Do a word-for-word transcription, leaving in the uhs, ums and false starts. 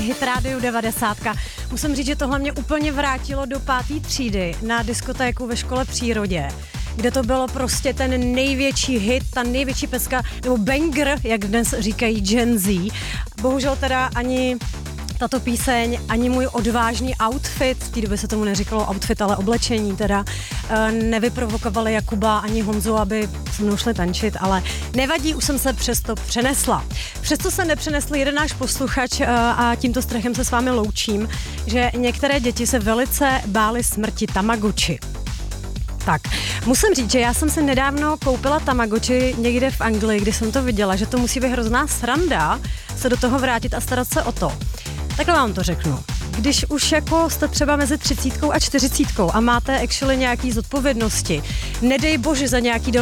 Hit Radio devadesát. Musím říct, že tohle mě úplně vrátilo do páté třídy na diskotéku ve škole přírodě, kde to bylo prostě ten největší hit, ta největší pecka, nebo banger, jak dnes říkají Gen Z. Bohužel teda ani tato píseň, ani můj odvážný outfit, v té době se tomu neříkalo outfit, ale oblečení teda, nevyprovokovali Jakuba ani Honzu, aby se mnou šli tančit, ale nevadí, už jsem se přesto přenesla. Přesto se nepřenesl jeden náš posluchač a tímto strachem se s vámi loučím, že některé děti se velice bály smrti Tamagotchi. Tak, musím říct, že já jsem si nedávno koupila Tamagotchi někde v Anglii, kdy jsem to viděla, že to musí být hrozná sranda se do toho vrátit a starat se o to. Takhle vám to řeknu. Když už jako jste třeba mezi třicítkou a čtyřicítkou a máte actually nějaký zodpovědnosti, nedej bože za nějaký